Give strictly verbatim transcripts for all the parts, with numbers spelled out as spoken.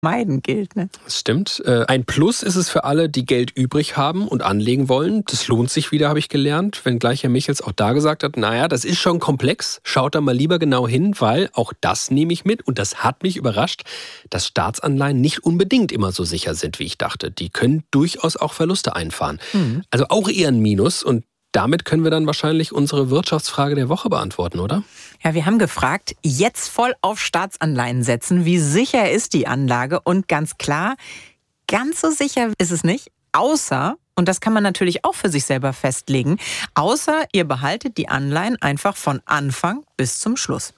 meiden gilt. Ne? Das stimmt. Ein Plus ist es für alle, die Geld übrig haben und anlegen wollen. Das lohnt sich wieder, habe ich gelernt. Wenngleich Herr Michels auch da gesagt hat, naja, das ist schon komplex. Schaut da mal lieber genau hin, weil auch das nehme ich mit. Und das hat mich überrascht, dass Staatsanleihen nicht unbedingt immer so sicher sind, wie ich dachte. Die können durchaus auch Verluste einfahren. Mhm. Also auch eher ein Minus. Und damit können wir dann wahrscheinlich unsere Wirtschaftsfrage der Woche beantworten, oder? Ja, wir haben gefragt, jetzt voll auf Staatsanleihen setzen. Wie sicher ist die Anlage? Und ganz klar, ganz so sicher ist es nicht. Außer, und das kann man natürlich auch für sich selber festlegen, außer ihr behaltet die Anleihen einfach von Anfang bis zum Schluss.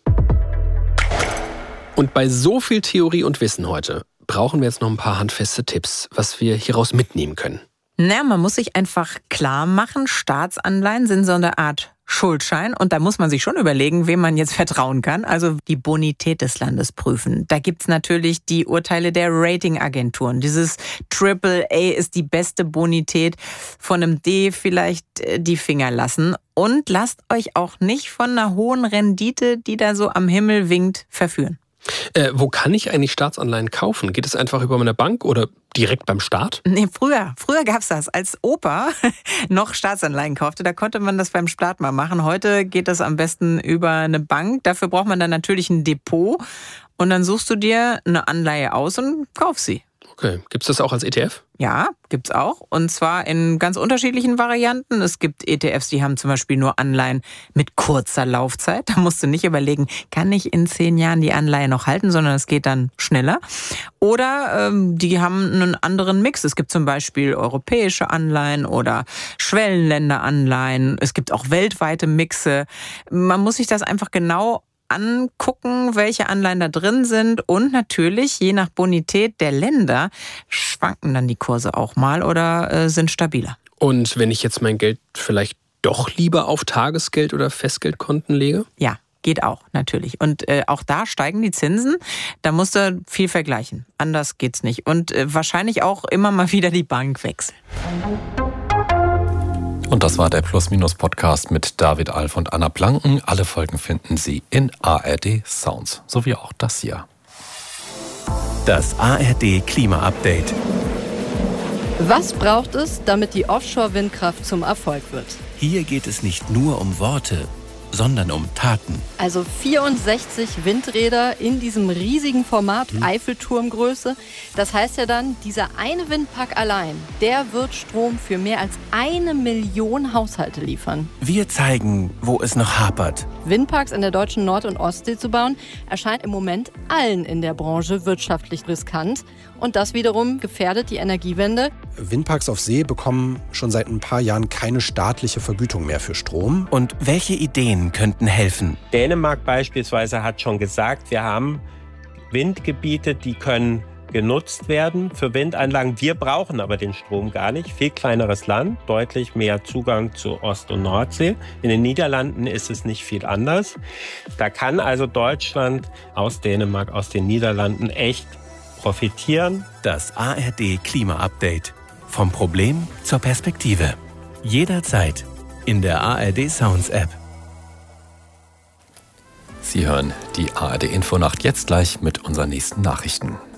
Und bei so viel Theorie und Wissen heute brauchen wir jetzt noch ein paar handfeste Tipps, was wir hieraus mitnehmen können. Na, man muss sich einfach klar machen, Staatsanleihen sind so eine Art Schuldschein und da muss man sich schon überlegen, wem man jetzt vertrauen kann, also die Bonität des Landes prüfen. Da gibt's natürlich die Urteile der Ratingagenturen. Dieses Triple A ist die beste Bonität, von einem D vielleicht die Finger lassen und lasst euch auch nicht von einer hohen Rendite, die da so am Himmel winkt, verführen. Äh, wo kann ich eigentlich Staatsanleihen kaufen? Geht es einfach über meine Bank oder direkt beim Staat? Nee, früher. Früher gab's das. Als Opa noch Staatsanleihen kaufte, da konnte man das beim Staat mal machen. Heute geht das am besten über eine Bank. Dafür braucht man dann natürlich ein Depot. Und dann suchst du dir eine Anleihe aus und kaufst sie. Okay. Gibt's das auch als E T F? Ja, gibt's auch. Und zwar in ganz unterschiedlichen Varianten. Es gibt E T Fs, die haben zum Beispiel nur Anleihen mit kurzer Laufzeit. Da musst du nicht überlegen, kann ich in zehn Jahren die Anleihe noch halten, sondern es geht dann schneller. Oder ähm, die haben einen anderen Mix. Es gibt zum Beispiel europäische Anleihen oder Schwellenländeranleihen. Es gibt auch weltweite Mixe. Man muss sich das einfach genau angucken, welche Anleihen da drin sind und natürlich, je nach Bonität der Länder, schwanken dann die Kurse auch mal oder äh, sind stabiler. Und wenn ich jetzt mein Geld vielleicht doch lieber auf Tagesgeld- oder Festgeldkonten lege? Ja, geht auch, natürlich. Und äh, auch da steigen die Zinsen. Da musst du viel vergleichen. Anders geht's nicht. Und äh, wahrscheinlich auch immer mal wieder die Bank wechseln. Und das war der Plus-Minus-Podcast mit David Alf und Anna Blanken. Alle Folgen finden Sie in A R D Sounds, so wie auch das hier. Das A R D Klima-Update. Was braucht es, damit die Offshore-Windkraft zum Erfolg wird? Hier geht es nicht nur um Worte, sondern um Taten. Also vierundsechzig Windräder in diesem riesigen Format, hm. Eiffelturmgröße. Das heißt ja dann, dieser eine Windpark allein, der wird Strom für mehr als eine Million Haushalte liefern. Wir zeigen, wo es noch hapert. Windparks in der deutschen Nord- und Ostsee zu bauen, erscheint im Moment allen in der Branche wirtschaftlich riskant. Und das wiederum gefährdet die Energiewende. Windparks auf See bekommen schon seit ein paar Jahren keine staatliche Vergütung mehr für Strom. Und welche Ideen könnten helfen? Dänemark beispielsweise hat schon gesagt, wir haben Windgebiete, die können genutzt werden für Windanlagen. Wir brauchen aber den Strom gar nicht. Viel kleineres Land, deutlich mehr Zugang zu Ost- und Nordsee. In den Niederlanden ist es nicht viel anders. Da kann also Deutschland aus Dänemark, aus den Niederlanden echt profitieren. Das A R D Klima-Update. Vom Problem zur Perspektive. Jederzeit in der A R D Sounds App. Sie hören die A R D Infonacht jetzt gleich mit unseren nächsten Nachrichten.